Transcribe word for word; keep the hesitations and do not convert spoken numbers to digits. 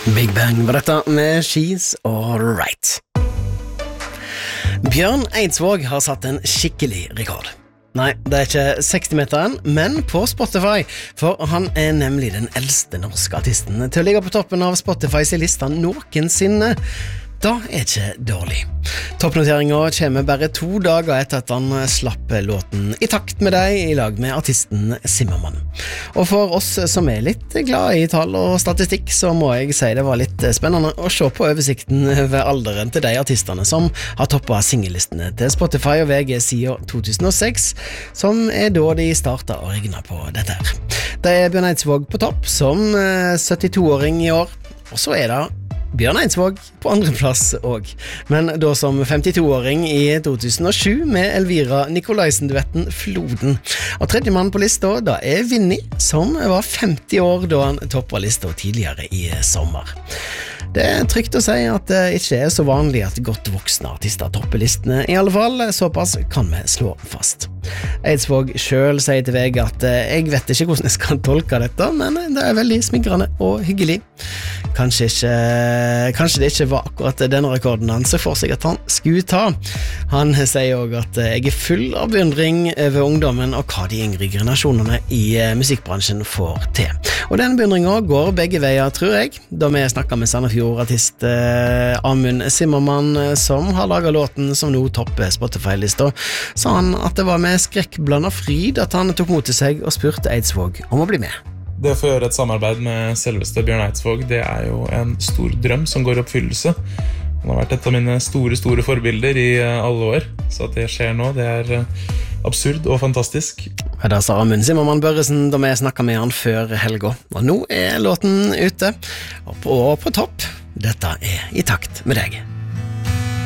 Big Bang var dette med She's Alright. Bjørn Eidsvåg har satt en skikkelig rekord. Nei, det er ikke seksti-meteren, men på Spotify, for han er nemlig den eldste norske artisten til å ligge på toppen av Spotifys lista noensinne. Da er ikke dårlig. Toppnoteringen kommer bare to dager etter at han slapp låten I takt med deg I lag med artisten Zimmermann. Og for oss som er litt glad I tall og statistikk, så må jeg si det var litt spennende å se på oversikten ved alderen til de artistene som har toppet singellistene til Spotify og V G siden to tusen og seks, som er da de startet å regne på dette her. Det er Bjørn Eidsvåg på topp som syttito-åring I år, og så er det Bjørn Eidsvåg på andreplass også, men da som femtito-åring I to tusen og sju med Elvira Nikolaisen-duetten Floden. Og tredje mann på lista da er Vinny, som var femti år da han toppet lista tidligere I sommer. Det er trygt å si at det ikke er så vanlig at godt voksne artister topper listene, I alle fall såpass kan vi slå fast. Eidsvåg selv sier til V G at jeg vet ikke hvordan jeg skal tolke dette, men det er veldig smigrende og hyggelig. Kanskje, ikke, kanskje det ikke var akkurat denne rekorden han så for seg at han skulle ta. Han sier også at jeg er full av beundring over ungdommen og hva de yngre generasjonene I musikkbransjen får til. Og den beundringen går begge veier, tror jeg. Da vi snakket med Sandefjord-artist eh, Amund Zimmermann, som har laget låten som nå topper Spotify-lista, sa han at det var med skrekkblandet fryd at han tok mot til seg og spurte Eidsvåg om å bli med. Det å få gjøre et samarbeid med selveste Bjørn Eidsvåg, det er jo en stor drøm som går I oppfyllelse. Han har vært et av mine store, store forbilder I alle år, så at det skjer nå, det er absurd og fantastisk. Det sa Amund Zimmermann Børresen da vi snakket med han før helga, og nå er låten ute, og på, og på topp. Dette er I takt med deg.